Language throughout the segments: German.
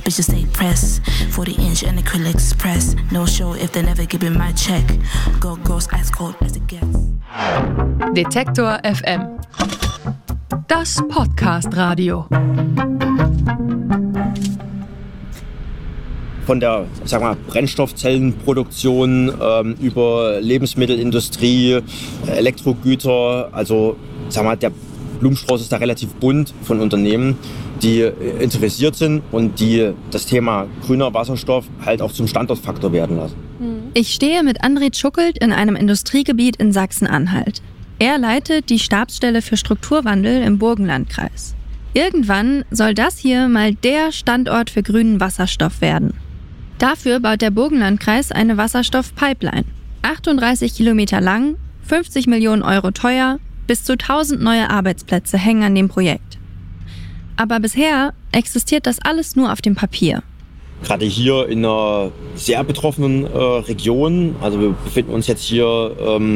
bitches stay pressed. 40-inch and acrylics press. No show if they never give me my check. Go ghost ice cold as it gets. Detektor FM. Das Podcast-Radio. Von der, Brennstoffzellenproduktion über Lebensmittelindustrie, Elektrogüter, also der Blumenstrauß ist da relativ bunt von Unternehmen, die interessiert sind und die das Thema grüner Wasserstoff halt auch zum Standortfaktor werden lassen. Ich stehe mit André Tschuckelt in einem Industriegebiet in Sachsen-Anhalt. Er leitet die Stabsstelle für Strukturwandel im Burgenlandkreis. Irgendwann soll das hier mal der Standort für grünen Wasserstoff werden. Dafür baut der Burgenlandkreis eine Wasserstoffpipeline. 38 Kilometer lang, 50 Millionen Euro teuer, bis zu 1000 neue Arbeitsplätze hängen an dem Projekt. Aber bisher existiert das alles nur auf dem Papier. Gerade hier in einer sehr betroffenen Region, also wir befinden uns jetzt hier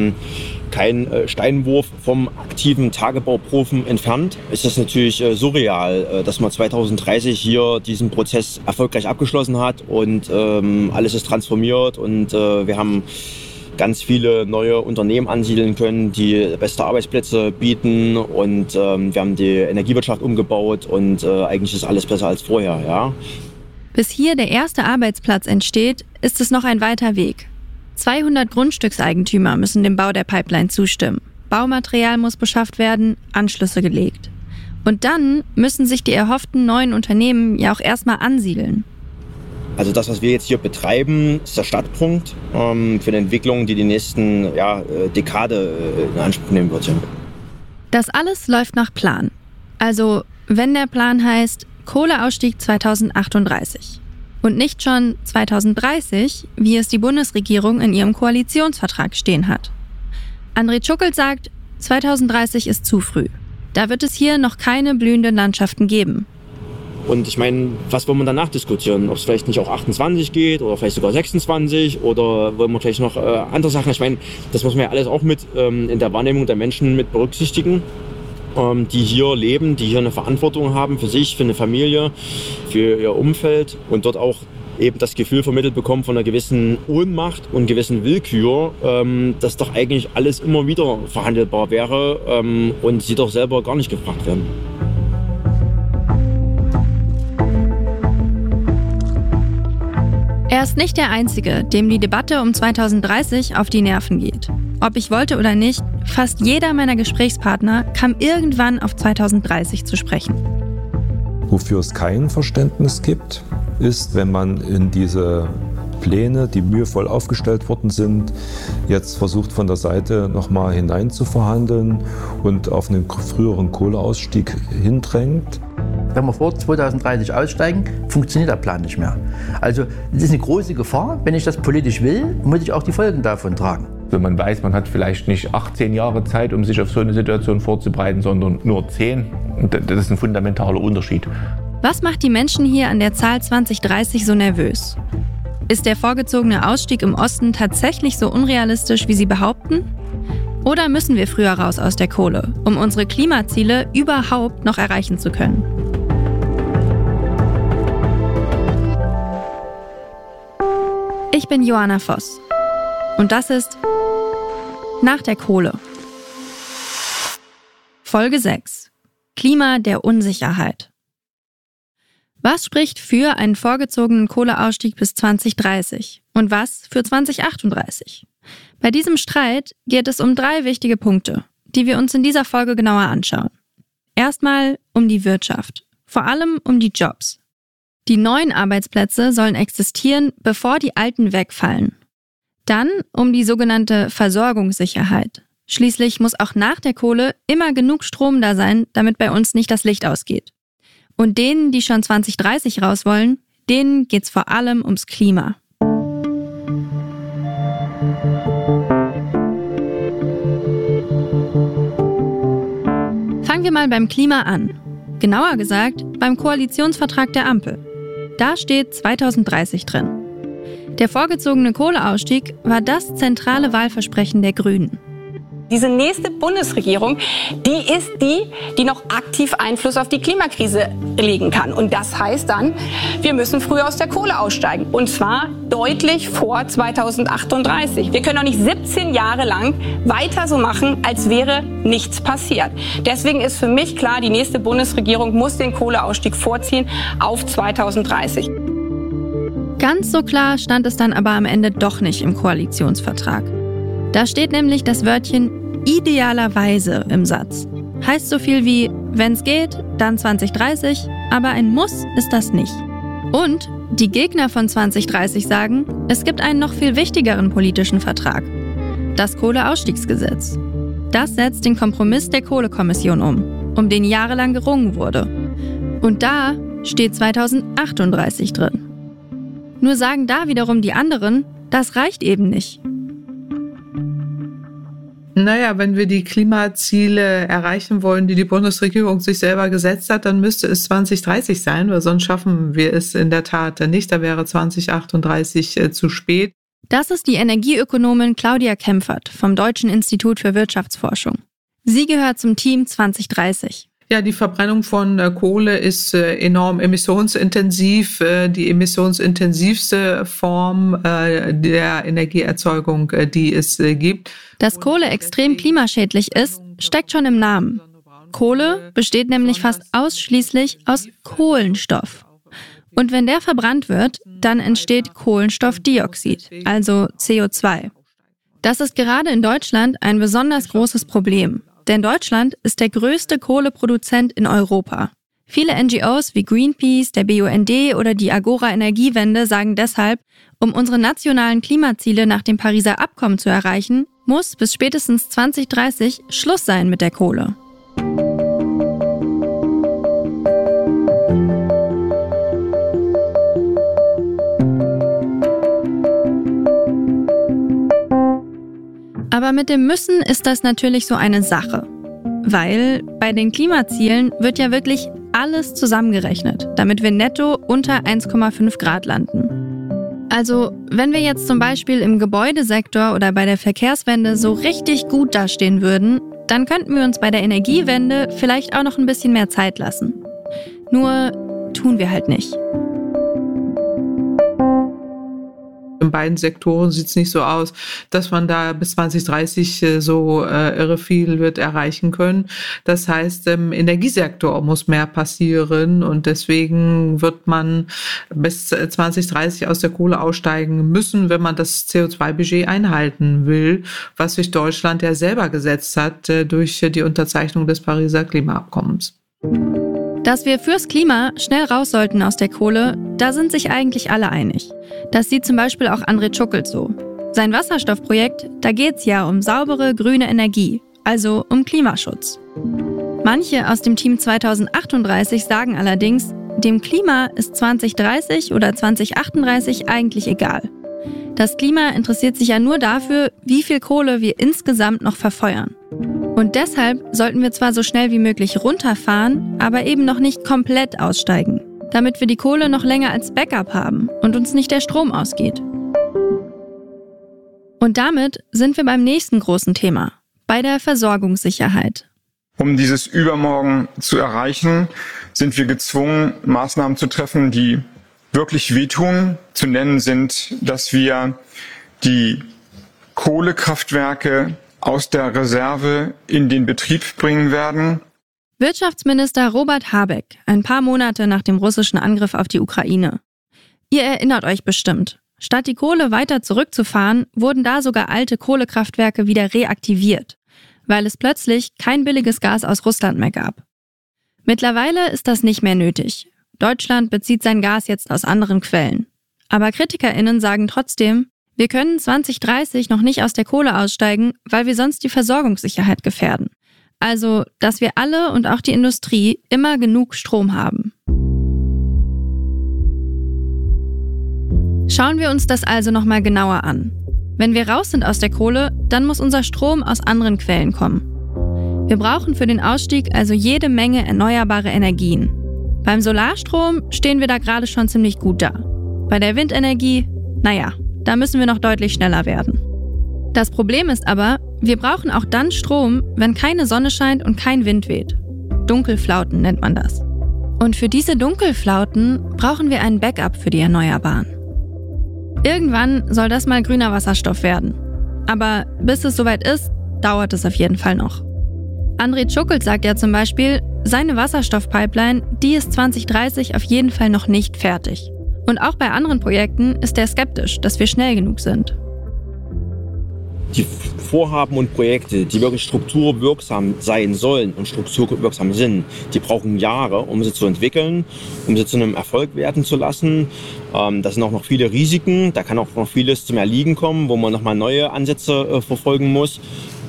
kein Steinwurf vom aktiven Tagebauprofen entfernt, ist das natürlich surreal, dass man 2030 hier diesen Prozess erfolgreich abgeschlossen hat und alles ist transformiert und wir haben ganz viele neue Unternehmen ansiedeln können, die beste Arbeitsplätze bieten und wir haben die Energiewirtschaft umgebaut und eigentlich ist alles besser als vorher, ja. Bis hier der erste Arbeitsplatz entsteht, ist es noch ein weiter Weg. 200 Grundstückseigentümer müssen dem Bau der Pipeline zustimmen. Baumaterial muss beschafft werden, Anschlüsse gelegt. Und dann müssen sich die erhofften neuen Unternehmen ja auch erstmal ansiedeln. Also das, was wir jetzt hier betreiben, ist der Startpunkt für eine Entwicklung, die nächsten Dekade in Anspruch nehmen wird. Das alles läuft nach Plan. Also wenn der Plan heißt Kohleausstieg 2038 und nicht schon 2030, wie es die Bundesregierung in ihrem Koalitionsvertrag stehen hat. André Tschuckelt sagt, 2030 ist zu früh. Da wird es hier noch keine blühenden Landschaften geben. Und ich meine, was wollen wir danach diskutieren? Ob es vielleicht nicht auch 28 geht oder vielleicht sogar 26 oder wollen wir vielleicht noch andere Sachen? Ich meine, das muss man ja alles auch mit in der Wahrnehmung der Menschen mit berücksichtigen, die hier leben, die hier eine Verantwortung haben für sich, für eine Familie, für ihr Umfeld und dort auch eben das Gefühl vermittelt bekommen von einer gewissen Ohnmacht und gewissen Willkür, dass doch eigentlich alles immer wieder verhandelbar wäre und sie doch selber gar nicht gefragt werden. Er ist nicht der Einzige, dem die Debatte um 2030 auf die Nerven geht. Ob ich wollte oder nicht, fast jeder meiner Gesprächspartner kam irgendwann auf 2030 zu sprechen. Wofür es kein Verständnis gibt, ist, wenn man in diese Pläne, die mühevoll aufgestellt worden sind, jetzt versucht von der Seite nochmal hinein zu verhandeln und auf einen früheren Kohleausstieg hindrängt. Wenn wir vor 2030 aussteigen, funktioniert der Plan nicht mehr. Also das ist eine große Gefahr. Wenn ich das politisch will, muss ich auch die Folgen davon tragen. Wenn man weiß, man hat vielleicht nicht 18 Jahre Zeit, um sich auf so eine Situation vorzubereiten, sondern nur 10, das ist ein fundamentaler Unterschied. Was macht die Menschen hier an der Zahl 2030 so nervös? Ist der vorgezogene Ausstieg im Osten tatsächlich so unrealistisch, wie sie behaupten? Oder müssen wir früher raus aus der Kohle, um unsere Klimaziele überhaupt noch erreichen zu können? Ich bin Joanna Voss und das ist Nach der Kohle. Folge 6. Klima der Unsicherheit. Was spricht für einen vorgezogenen Kohleausstieg bis 2030 und was für 2038? Bei diesem Streit geht es um 3 wichtige Punkte, die wir uns in dieser Folge genauer anschauen. Erstmal um die Wirtschaft, vor allem um die Jobs. Die neuen Arbeitsplätze sollen existieren, bevor die alten wegfallen. Dann um die sogenannte Versorgungssicherheit. Schließlich muss auch nach der Kohle immer genug Strom da sein, damit bei uns nicht das Licht ausgeht. Und denen, die schon 2030 raus wollen, denen geht's vor allem ums Klima. Fangen wir mal beim Klima an. Genauer gesagt beim Koalitionsvertrag der Ampel. Da steht 2030 drin. Der vorgezogene Kohleausstieg war das zentrale Wahlversprechen der Grünen. Diese nächste Bundesregierung, die ist die noch aktiv Einfluss auf die Klimakrise legen kann. Und das heißt dann, wir müssen früher aus der Kohle aussteigen. Und zwar deutlich vor 2038. Wir können doch nicht 17 Jahre lang weiter so machen, als wäre nichts passiert. Deswegen ist für mich klar, die nächste Bundesregierung muss den Kohleausstieg vorziehen auf 2030. Ganz so klar stand es dann aber am Ende doch nicht im Koalitionsvertrag. Da steht nämlich das Wörtchen idealerweise im Satz. Heißt so viel wie, wenn's geht, dann 2030, aber ein Muss ist das nicht. Und die Gegner von 2030 sagen, es gibt einen noch viel wichtigeren politischen Vertrag. Das Kohleausstiegsgesetz. Das setzt den Kompromiss der Kohlekommission um den jahrelang gerungen wurde. Und da steht 2038 drin. Nur sagen da wiederum die anderen, das reicht eben nicht. Naja, wenn wir die Klimaziele erreichen wollen, die die Bundesregierung sich selber gesetzt hat, dann müsste es 2030 sein, weil sonst schaffen wir es in der Tat nicht. Da wäre 2038 zu spät. Das ist die Energieökonomin Claudia Kempfert vom Deutschen Institut für Wirtschaftsforschung. Sie gehört zum Team 2030. Ja, die Verbrennung von Kohle ist enorm emissionsintensiv, die emissionsintensivste Form der Energieerzeugung, die es gibt. Dass Kohle extrem klimaschädlich ist, steckt schon im Namen. Kohle besteht nämlich fast ausschließlich aus Kohlenstoff. Und wenn der verbrannt wird, dann entsteht Kohlenstoffdioxid, also CO2. Das ist gerade in Deutschland ein besonders großes Problem. Denn Deutschland ist der größte Kohleproduzent in Europa. Viele NGOs wie Greenpeace, der BUND oder die Agora Energiewende sagen deshalb, um unsere nationalen Klimaziele nach dem Pariser Abkommen zu erreichen, muss bis spätestens 2030 Schluss sein mit der Kohle. Aber mit dem Müssen ist das natürlich so eine Sache. Weil bei den Klimazielen wird ja wirklich alles zusammengerechnet, damit wir netto unter 1,5 Grad landen. Also, wenn wir jetzt zum Beispiel im Gebäudesektor oder bei der Verkehrswende so richtig gut dastehen würden, dann könnten wir uns bei der Energiewende vielleicht auch noch ein bisschen mehr Zeit lassen. Nur tun wir halt nicht. In beiden Sektoren sieht es nicht so aus, dass man da bis 2030 so irre viel wird erreichen können. Das heißt, im Energiesektor muss mehr passieren und deswegen wird man bis 2030 aus der Kohle aussteigen müssen, wenn man das CO2-Budget einhalten will, was sich Deutschland ja selber gesetzt hat durch die Unterzeichnung des Pariser Klimaabkommens. Dass wir fürs Klima schnell raus sollten aus der Kohle, da sind sich eigentlich alle einig. Das sieht zum Beispiel auch André Tschuckelt so. Sein Wasserstoffprojekt, da geht's ja um saubere, grüne Energie, also um Klimaschutz. Manche aus dem Team 2038 sagen allerdings, dem Klima ist 2030 oder 2038 eigentlich egal. Das Klima interessiert sich ja nur dafür, wie viel Kohle wir insgesamt noch verfeuern. Und deshalb sollten wir zwar so schnell wie möglich runterfahren, aber eben noch nicht komplett aussteigen, damit wir die Kohle noch länger als Backup haben und uns nicht der Strom ausgeht. Und damit sind wir beim nächsten großen Thema, bei der Versorgungssicherheit. Um dieses Übermorgen zu erreichen, sind wir gezwungen, Maßnahmen zu treffen, die wirklich wehtun. Zu nennen sind, dass wir die Kohlekraftwerke aus der Reserve in den Betrieb bringen werden. Wirtschaftsminister Robert Habeck, ein paar Monate nach dem russischen Angriff auf die Ukraine. Ihr erinnert euch bestimmt. Statt die Kohle weiter zurückzufahren, wurden da sogar alte Kohlekraftwerke wieder reaktiviert, weil es plötzlich kein billiges Gas aus Russland mehr gab. Mittlerweile ist das nicht mehr nötig. Deutschland bezieht sein Gas jetzt aus anderen Quellen. Aber KritikerInnen sagen trotzdem, wir können 2030 noch nicht aus der Kohle aussteigen, weil wir sonst die Versorgungssicherheit gefährden. Also, dass wir alle und auch die Industrie immer genug Strom haben. Schauen wir uns das also nochmal genauer an. Wenn wir raus sind aus der Kohle, dann muss unser Strom aus anderen Quellen kommen. Wir brauchen für den Ausstieg also jede Menge erneuerbare Energien. Beim Solarstrom stehen wir da gerade schon ziemlich gut da. Bei der Windenergie, naja, da müssen wir noch deutlich schneller werden. Das Problem ist aber, wir brauchen auch dann Strom, wenn keine Sonne scheint und kein Wind weht. Dunkelflauten nennt man das. Und für diese Dunkelflauten brauchen wir ein Backup für die Erneuerbaren. Irgendwann soll das mal grüner Wasserstoff werden. Aber bis es soweit ist, dauert es auf jeden Fall noch. André Tschuckelt sagt ja zum Beispiel, seine Wasserstoffpipeline, die ist 2030 auf jeden Fall noch nicht fertig. Und auch bei anderen Projekten ist er skeptisch, dass wir schnell genug sind. Die Vorhaben und Projekte, die wirklich strukturwirksam sein sollen und strukturwirksam sind, die brauchen Jahre, um sie zu entwickeln, um sie zu einem Erfolg werden zu lassen. Da sind auch noch viele Risiken, da kann auch noch vieles zum Erliegen kommen, wo man nochmal neue Ansätze verfolgen muss,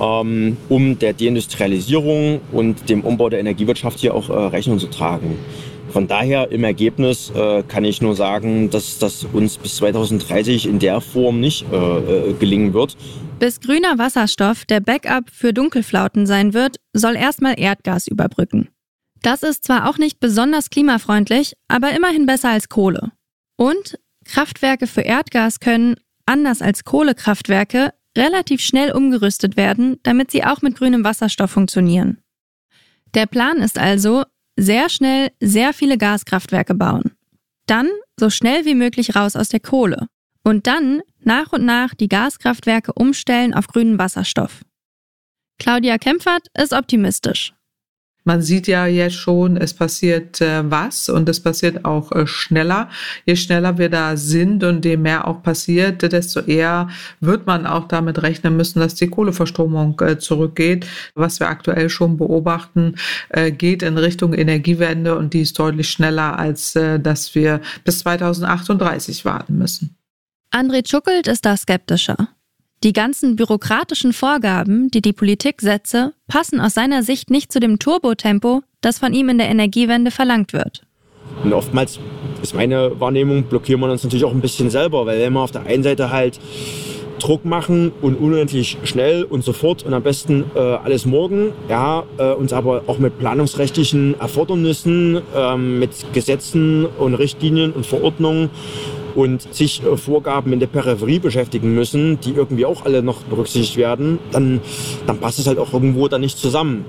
um der Deindustrialisierung und dem Umbau der Energiewirtschaft hier auch Rechnung zu tragen. Von daher im Ergebnis kann ich nur sagen, dass das uns bis 2030 in der Form nicht gelingen wird. Bis grüner Wasserstoff der Backup für Dunkelflauten sein wird, soll erstmal Erdgas überbrücken. Das ist zwar auch nicht besonders klimafreundlich, aber immerhin besser als Kohle. Und Kraftwerke für Erdgas können, anders als Kohlekraftwerke, relativ schnell umgerüstet werden, damit sie auch mit grünem Wasserstoff funktionieren. Der Plan ist also, sehr schnell sehr viele Gaskraftwerke bauen. Dann so schnell wie möglich raus aus der Kohle. Und dann nach und nach die Gaskraftwerke umstellen auf grünen Wasserstoff. Claudia Kempfert ist optimistisch. Man sieht ja jetzt schon, es passiert was und es passiert auch schneller. Je schneller wir da sind und je mehr auch passiert, desto eher wird man auch damit rechnen müssen, dass die Kohleverstromung zurückgeht. Was wir aktuell schon beobachten, geht in Richtung Energiewende und die ist deutlich schneller, als dass wir bis 2038 warten müssen. André Tschuckelt ist da skeptischer. Die ganzen bürokratischen Vorgaben, die die Politik setze, passen aus seiner Sicht nicht zu dem Turbotempo, das von ihm in der Energiewende verlangt wird. Und oftmals ist meine Wahrnehmung, blockieren wir uns natürlich auch ein bisschen selber, weil wenn wir auf der einen Seite halt Druck machen und unendlich schnell und sofort und am besten alles morgen, uns aber auch mit planungsrechtlichen Erfordernissen, mit Gesetzen und Richtlinien und Verordnungen und sich Vorgaben in der Peripherie beschäftigen müssen, die irgendwie auch alle noch berücksichtigt werden, dann passt es halt auch irgendwo dann nicht zusammen.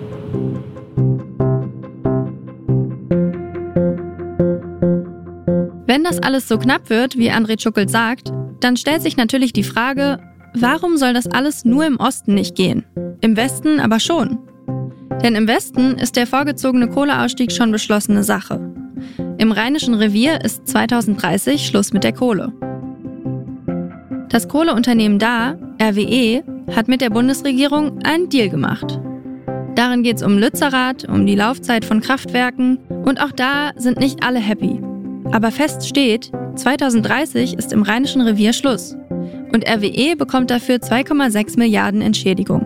Wenn das alles so knapp wird, wie André Tschuckelt sagt, dann stellt sich natürlich die Frage, warum soll das alles nur im Osten nicht gehen? Im Westen aber schon. Denn im Westen ist der vorgezogene Kohleausstieg schon beschlossene Sache. Im Rheinischen Revier ist 2030 Schluss mit der Kohle. Das Kohleunternehmen da, RWE, hat mit der Bundesregierung einen Deal gemacht. Darin geht es um Lützerath, um die Laufzeit von Kraftwerken und auch da sind nicht alle happy. Aber fest steht, 2030 ist im Rheinischen Revier Schluss und RWE bekommt dafür 2,6 Milliarden Entschädigung.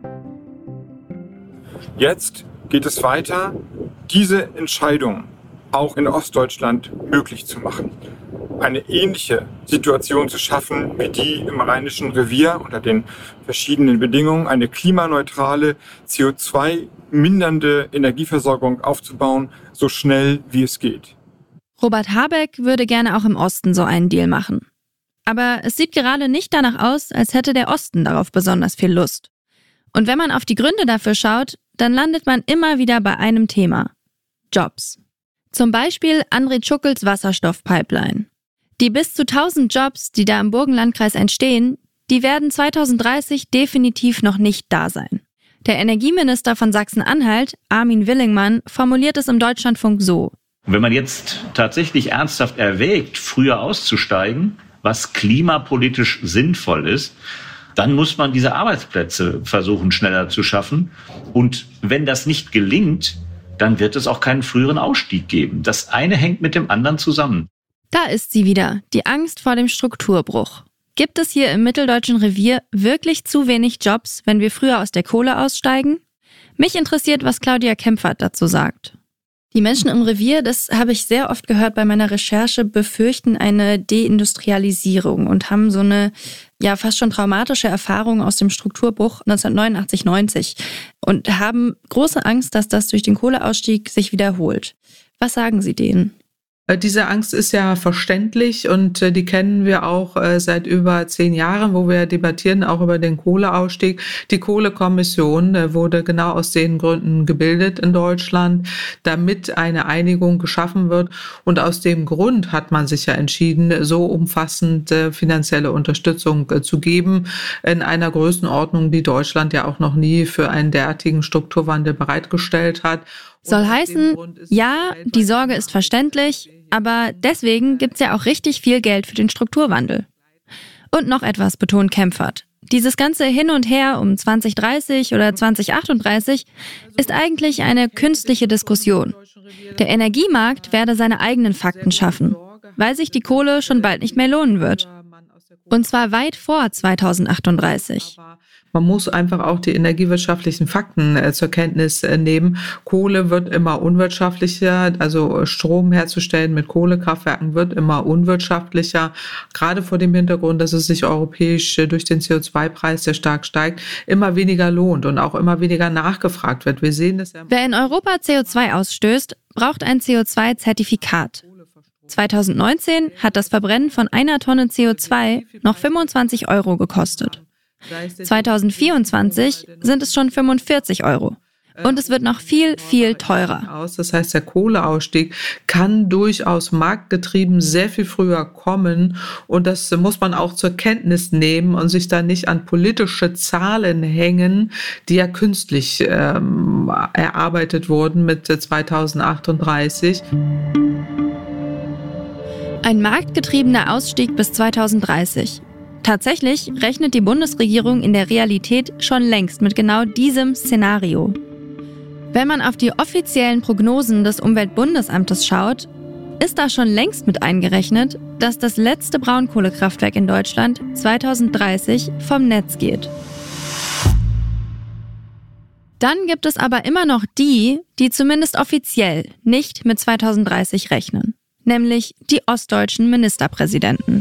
Jetzt geht es weiter, diese Entscheidung auch in Ostdeutschland möglich zu machen. Eine ähnliche Situation zu schaffen wie die im Rheinischen Revier unter den verschiedenen Bedingungen, eine klimaneutrale, CO2-mindernde Energieversorgung aufzubauen, so schnell wie es geht. Robert Habeck würde gerne auch im Osten so einen Deal machen. Aber es sieht gerade nicht danach aus, als hätte der Osten darauf besonders viel Lust. Und wenn man auf die Gründe dafür schaut, dann landet man immer wieder bei einem Thema: Jobs. Zum Beispiel André Tschuckelts Wasserstoffpipeline. Die bis zu 1000 Jobs, die da im Burgenlandkreis entstehen, die werden 2030 definitiv noch nicht da sein. Der Energieminister von Sachsen-Anhalt, Armin Willingmann, formuliert es im Deutschlandfunk so: Wenn man jetzt tatsächlich ernsthaft erwägt, früher auszusteigen, was klimapolitisch sinnvoll ist, dann muss man diese Arbeitsplätze versuchen, schneller zu schaffen. Und wenn das nicht gelingt, dann wird es auch keinen früheren Ausstieg geben. Das eine hängt mit dem anderen zusammen. Da ist sie wieder, die Angst vor dem Strukturbruch. Gibt es hier im Mitteldeutschen Revier wirklich zu wenig Jobs, wenn wir früher aus der Kohle aussteigen? Mich interessiert, was Claudia Kempfert dazu sagt. Die Menschen im Revier, das habe ich sehr oft gehört bei meiner Recherche, befürchten eine Deindustrialisierung und haben so eine fast schon traumatische Erfahrung aus dem Strukturbruch 1989-90 und haben große Angst, dass das durch den Kohleausstieg sich wiederholt. Was sagen Sie denen? Diese Angst ist ja verständlich und die kennen wir auch seit über 10 Jahren, wo wir debattieren, auch über den Kohleausstieg. Die Kohlekommission wurde genau aus den Gründen gebildet in Deutschland, damit eine Einigung geschaffen wird. Und aus dem Grund hat man sich ja entschieden, so umfassend finanzielle Unterstützung zu geben, in einer Größenordnung, die Deutschland ja auch noch nie für einen derartigen Strukturwandel bereitgestellt hat. Soll heißen, ja, die Sorge ist verständlich, aber deswegen gibt's ja auch richtig viel Geld für den Strukturwandel. Und noch etwas betont Kempfert. Dieses ganze Hin und Her um 2030 oder 2038 ist eigentlich eine künstliche Diskussion. Der Energiemarkt werde seine eigenen Fakten schaffen, weil sich die Kohle schon bald nicht mehr lohnen wird. Und zwar weit vor 2038. Man muss einfach auch die energiewirtschaftlichen Fakten zur Kenntnis nehmen. Kohle wird immer unwirtschaftlicher, also Strom herzustellen mit Kohlekraftwerken wird immer unwirtschaftlicher. Gerade vor dem Hintergrund, dass es sich europäisch durch den CO2-Preis, der stark steigt, immer weniger lohnt und auch immer weniger nachgefragt wird. Wir sehen das ja. Wer in Europa CO2 ausstößt, braucht ein CO2-Zertifikat. 2019 hat das Verbrennen von 1 Tonne CO2 noch 25 € gekostet. 2024 sind es schon 45 €. Und es wird noch viel, viel teurer. Das heißt, der Kohleausstieg kann durchaus marktgetrieben sehr viel früher kommen. Und das muss man auch zur Kenntnis nehmen und sich da nicht an politische Zahlen hängen, die ja künstlich erarbeitet wurden mit 2038. Ein marktgetriebener Ausstieg bis 2030. Tatsächlich rechnet die Bundesregierung in der Realität schon längst mit genau diesem Szenario. Wenn man auf die offiziellen Prognosen des Umweltbundesamtes schaut, ist da schon längst mit eingerechnet, dass das letzte Braunkohlekraftwerk in Deutschland 2030 vom Netz geht. Dann gibt es aber immer noch die zumindest offiziell nicht mit 2030 rechnen, nämlich die ostdeutschen Ministerpräsidenten.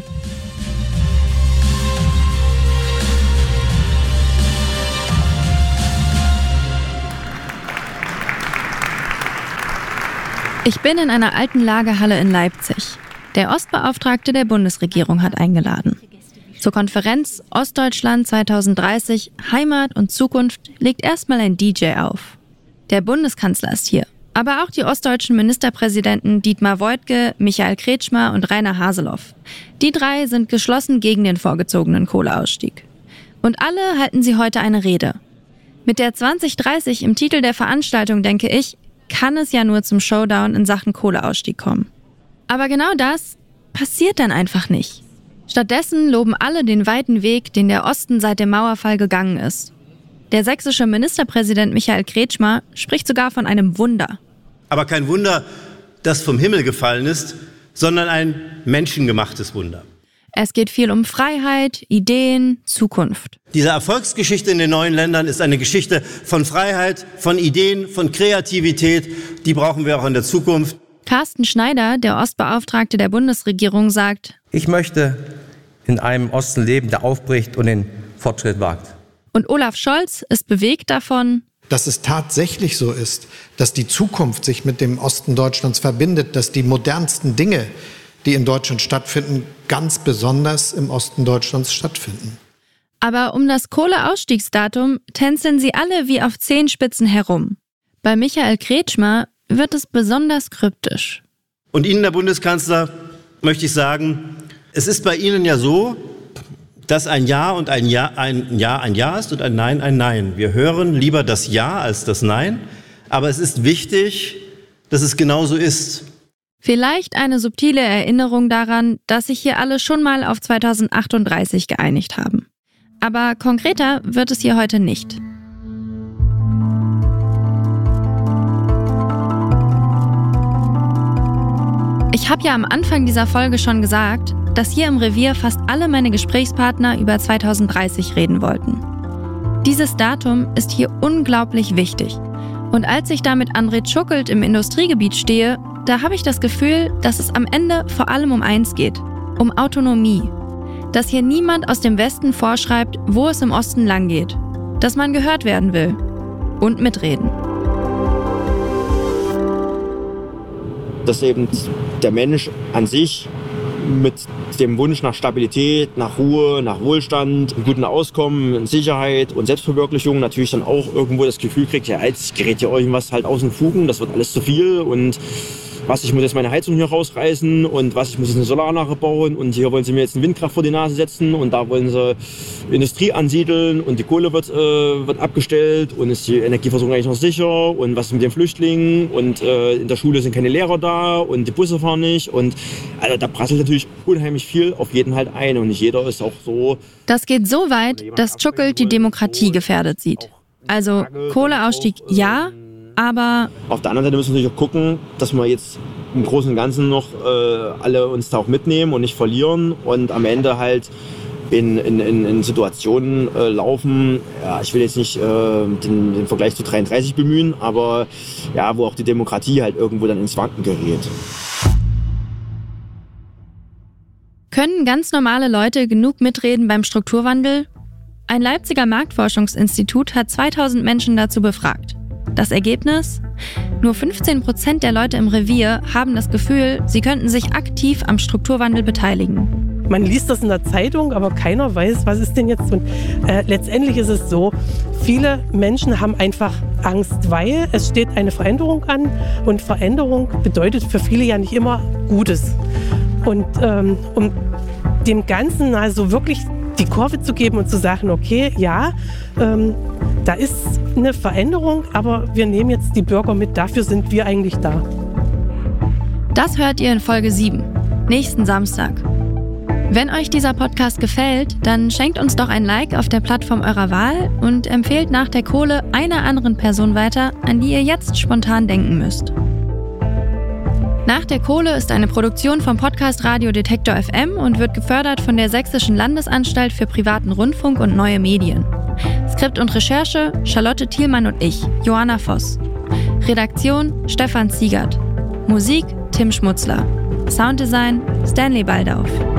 Ich bin in einer alten Lagerhalle in Leipzig. Der Ostbeauftragte der Bundesregierung hat eingeladen. Zur Konferenz Ostdeutschland 2030 Heimat und Zukunft legt erstmal ein DJ auf. Der Bundeskanzler ist hier, aber auch die ostdeutschen Ministerpräsidenten Dietmar Woidke, Michael Kretschmer und Rainer Haseloff. Die 3 sind geschlossen gegen den vorgezogenen Kohleausstieg. Und alle halten sie heute eine Rede. Mit der 2030 im Titel der Veranstaltung denke ich, kann es ja nur zum Showdown in Sachen Kohleausstieg kommen. Aber genau das passiert dann einfach nicht. Stattdessen loben alle den weiten Weg, den der Osten seit dem Mauerfall gegangen ist. Der sächsische Ministerpräsident Michael Kretschmer spricht sogar von einem Wunder. Aber kein Wunder, das vom Himmel gefallen ist, sondern ein menschengemachtes Wunder. Es geht viel um Freiheit, Ideen, Zukunft. Diese Erfolgsgeschichte in den neuen Ländern ist eine Geschichte von Freiheit, von Ideen, von Kreativität. Die brauchen wir auch in der Zukunft. Carsten Schneider, der Ostbeauftragte der Bundesregierung, sagt: Ich möchte in einem Osten leben, der aufbricht und den Fortschritt wagt. Und Olaf Scholz ist bewegt davon, dass es tatsächlich so ist, dass die Zukunft sich mit dem Osten Deutschlands verbindet, dass die modernsten Dinge, die in Deutschland stattfinden, ganz besonders im Osten Deutschlands stattfinden. Aber um das Kohleausstiegsdatum tänzeln sie alle wie auf Zehenspitzen herum. Bei Michael Kretschmer wird es besonders kryptisch. Und Ihnen, Herr Bundeskanzler, möchte ich sagen, es ist bei Ihnen ja so, dass ein Ja und ein Ja ein Ja ist und ein Nein ein Nein. Wir hören lieber das Ja als das Nein, aber es ist wichtig, dass es genauso ist. Vielleicht eine subtile Erinnerung daran, dass sich hier alle schon mal auf 2038 geeinigt haben. Aber konkreter wird es hier heute nicht. Ich habe ja am Anfang dieser Folge schon gesagt, dass hier im Revier fast alle meine Gesprächspartner über 2030 reden wollten. Dieses Datum ist hier unglaublich wichtig. Und als ich da mit André Tschuckelt im Industriegebiet stehe, da habe ich das Gefühl, dass es am Ende vor allem um eins geht, um Autonomie. Dass hier niemand aus dem Westen vorschreibt, wo es im Osten lang geht. Dass man gehört werden will. Und mitreden. Dass eben der Mensch an sich mit dem Wunsch nach Stabilität, nach Ruhe, nach Wohlstand, einem guten Auskommen, Sicherheit und Selbstverwirklichung natürlich dann auch irgendwo das Gefühl kriegt, ja, jetzt gerät hier irgendwas halt aus den Fugen, das wird alles zu viel und was, ich muss jetzt meine Heizung hier rausreißen und was, ich muss jetzt eine Solaranlage bauen und hier wollen sie mir jetzt eine Windkraft vor die Nase setzen und da wollen sie Industrie ansiedeln und die Kohle wird abgestellt und ist die Energieversorgung eigentlich noch sicher und was ist mit den Flüchtlingen und in der Schule sind keine Lehrer da und die Busse fahren nicht und also da prasselt natürlich unheimlich viel auf jeden halt ein und nicht jeder ist auch so. Das geht so weit, dass Tschuckel die Demokratie gefährdet sieht. Also Kohleausstieg ja, aber auf der anderen Seite müssen wir natürlich auch gucken, dass wir jetzt im Großen und Ganzen noch alle uns da auch mitnehmen und nicht verlieren und am Ende halt in Situationen laufen, ja, ich will jetzt nicht den Vergleich zu 33 bemühen, aber ja, wo auch die Demokratie halt irgendwo dann ins Wanken gerät. Können ganz normale Leute genug mitreden beim Strukturwandel? Ein Leipziger Marktforschungsinstitut hat 2000 Menschen dazu befragt. Das Ergebnis? Nur 15% der Leute im Revier haben das Gefühl, sie könnten sich aktiv am Strukturwandel beteiligen. Man liest das in der Zeitung, aber keiner weiß, was ist denn jetzt. Und letztendlich ist es so, viele Menschen haben einfach Angst, weil es steht eine Veränderung an und Veränderung bedeutet für viele ja nicht immer Gutes. Und um dem Ganzen also wirklich die Kurve zu geben und zu sagen, okay, ja, da ist eine Veränderung, aber wir nehmen jetzt die Bürger mit, dafür sind wir eigentlich da. Das hört ihr in Folge 7, nächsten Samstag. Wenn euch dieser Podcast gefällt, dann schenkt uns doch ein Like auf der Plattform eurer Wahl und empfehlt nach der Kohle einer anderen Person weiter, an die ihr jetzt spontan denken müsst. Nach der Kohle ist eine Produktion vom Podcast Radio Detektor FM und wird gefördert von der Sächsischen Landesanstalt für privaten Rundfunk und neue Medien. Skript und Recherche Charlotte Thielmann und ich, Joanna Voss. Redaktion Stefan Ziegert. Musik Tim Schmutzler. Sounddesign Stanley Baldauf.